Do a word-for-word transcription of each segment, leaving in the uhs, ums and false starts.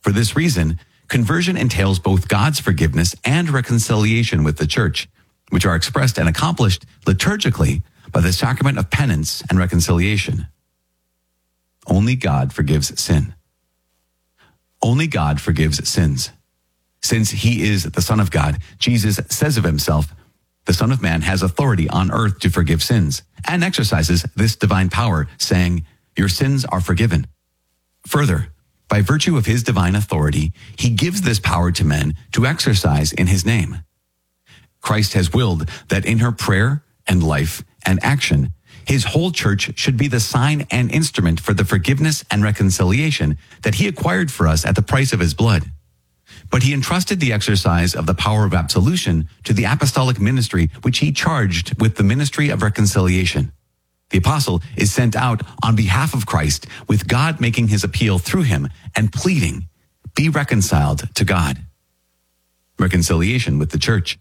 For this reason, conversion entails both God's forgiveness and reconciliation with the church, which are expressed and accomplished liturgically by the sacrament of penance and reconciliation. Only God forgives sin. Only God forgives sins. Since he is the Son of God, Jesus says of himself, the Son of Man has authority on earth to forgive sins, and exercises this divine power, saying, your sins are forgiven. Further, by virtue of his divine authority, he gives this power to men to exercise in his name. Christ has willed that in her prayer and life and action, his whole church should be the sign and instrument for the forgiveness and reconciliation that he acquired for us at the price of his blood. But he entrusted the exercise of the power of absolution to the apostolic ministry, which he charged with the ministry of reconciliation. The apostle is sent out on behalf of Christ, with God making his appeal through him and pleading, be reconciled to God. Reconciliation with the church.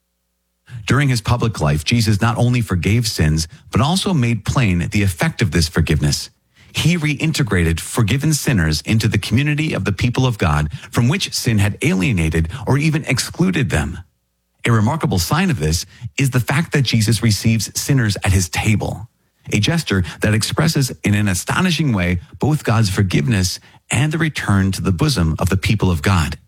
During his public life, Jesus not only forgave sins, but also made plain the effect of this forgiveness. He reintegrated forgiven sinners into the community of the people of God, from which sin had alienated or even excluded them. A remarkable sign of this is the fact that Jesus receives sinners at his table, a gesture that expresses in an astonishing way both God's forgiveness and the return to the bosom of the people of God.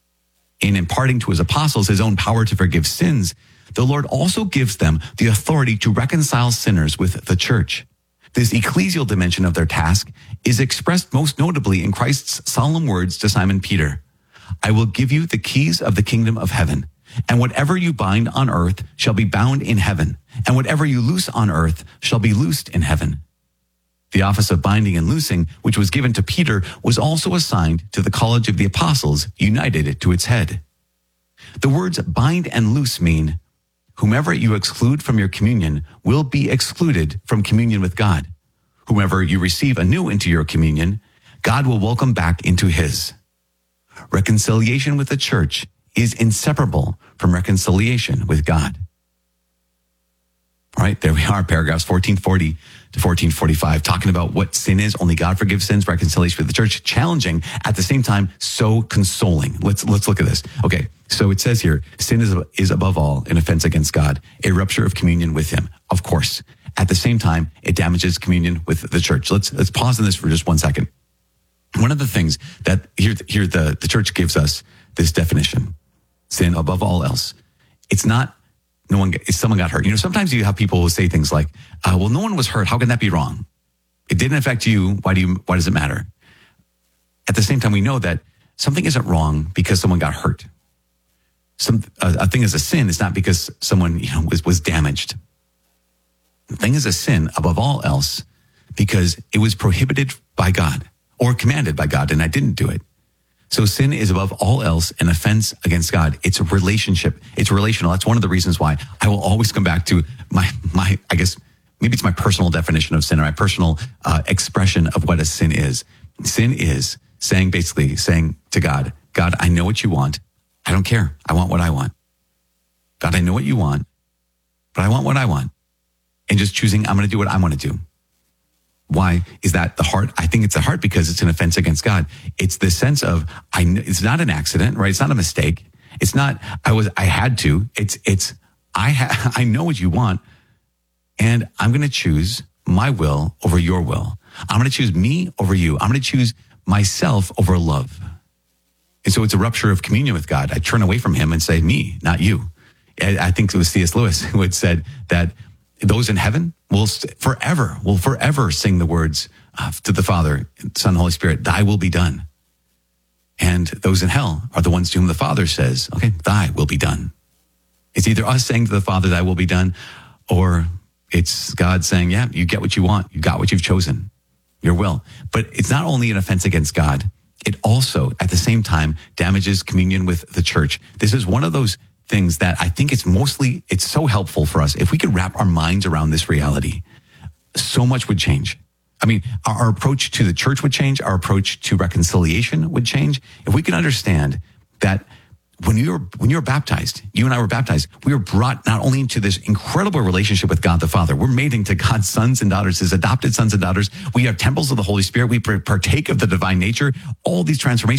In imparting to his apostles his own power to forgive sins, the Lord also gives them the authority to reconcile sinners with the church. This ecclesial dimension of their task is expressed most notably in Christ's solemn words to Simon Peter, I will give you the keys of the kingdom of heaven, and whatever you bind on earth shall be bound in heaven, and whatever you loose on earth shall be loosed in heaven. The office of binding and loosing, which was given to Peter, was also assigned to the College of the Apostles, united to its head. The words bind and loose mean, whomever you exclude from your communion will be excluded from communion with God. Whomever you receive anew into your communion, God will welcome back into his. Reconciliation with the church is inseparable from reconciliation with God. All right, there we are, paragraphs fourteen forty to fourteen forty-five, talking about what sin is. Only God forgives sins, reconciliation with the church, challenging, at the same time, so consoling. Let's let's look at this. Okay, so it says here, sin is, is above all an offense against God, a rupture of communion with him. Of course, at the same time, it damages communion with the church. Let's let's pause on this for just one second. One of the things that here, here the, the church gives us this definition, sin above all else. It's not no one, if someone got hurt. You know, sometimes you have people who say things like, uh, well, no one was hurt. How can that be wrong? It didn't affect you. Why do you, why does it matter? At the same time, we know that something isn't wrong because someone got hurt. Some, a, a thing is a sin. It's not because someone, you know, was, was damaged. The thing is a sin above all else because it was prohibited by God or commanded by God, and I didn't do it. So sin is above all else an offense against God. It's a relationship. It's relational. That's one of the reasons why I will always come back to my, my, I guess, maybe it's my personal definition of sin or my personal uh, expression of what a sin is. Sin is saying, basically saying to God, God, I know what you want. I don't care. I want what I want. God, I know what you want, but I want what I want. And just choosing, I'm going to do what I want to do. Why is that the heart? I think it's the heart because it's an offense against God. It's the sense of, I, it's not an accident, right? It's not a mistake. It's not, I was, I had to. It's, it's, I ha, I know what you want, and I'm going to choose my will over your will. I'm going to choose me over you. I'm going to choose myself over love. And so it's a rupture of communion with God. I turn away from him and say, me, not you. I think it was C S Lewis who had said that those in heaven will forever, will forever sing the words uh, to the Father, Son, Holy Spirit, thy will be done. And those in hell are the ones to whom the Father says, okay, thy will be done. It's either us saying to the Father, thy will be done, or it's God saying, yeah, you get what you want. You got what you've chosen, your will. But it's not only an offense against God, it also, at the same time, damages communion with the church. This is one of those things that I think it's mostly, it's so helpful for us. If we could wrap our minds around this reality, so much would change. I mean, our, our approach to the church would change. Our approach to reconciliation would change. If we could understand that when you were, when you were baptized, you and I were baptized, we were brought not only into this incredible relationship with God the Father, we're made into God's sons and daughters, his adopted sons and daughters. We are temples of the Holy Spirit. We partake of the divine nature. All these transformations